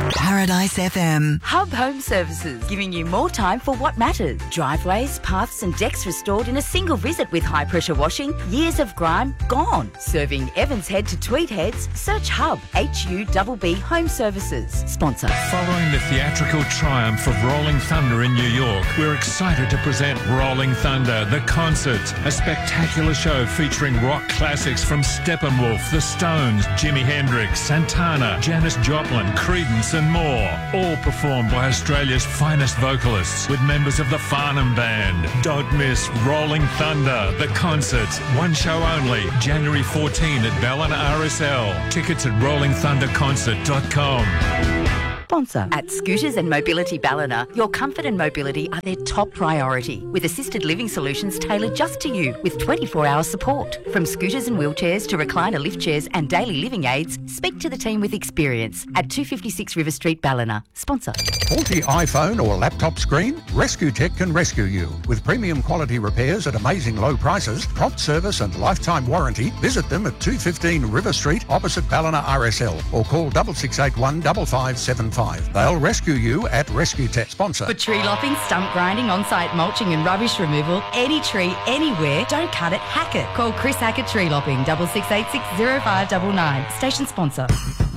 Paradise FM. Hub Home Services, giving you more time for what matters. Driveways, paths and decks restored in a single visit with high-pressure washing. Years of grime gone. Serving Evans Head to Tweed Heads. Search Hub, HUBB Home Services. Sponsor. Following the theatrical triumph of Rolling Thunder in New York, we're excited to present Rolling Thunder, the concert, a spectacular show featuring rock classics from Steppenwolf, The Stones, Jimi Hendrix, Santana, Janis Joplin, Creedence and more. All performed by Australia's finest vocalists with members of the Farnham Band. Don't miss Rolling Thunder, the concert. One show only, January 14 at Ballina RSL. Tickets at rollingthunderconcert.com. Sponsor. At Scooters and Mobility Ballina, your comfort and mobility are their top priority, with assisted living solutions tailored just to you with 24-hour support. From scooters and wheelchairs to recliner lift chairs and daily living aids, speak to the team with experience at 256 River Street, Ballina. Sponsor. Faulty iPhone or laptop screen? Rescue Tech can rescue you. With premium quality repairs at amazing low prices, prompt service and lifetime warranty, visit them at 215 River Street opposite Ballina RSL or call 6681 5575. They'll rescue you at Rescue Tech. Sponsor. For tree lopping, stump grinding, on-site mulching and rubbish removal, any tree, anywhere, don't cut it, hack it. Call Chris Hackett Tree Lopping, 6686 0599. Station sponsor.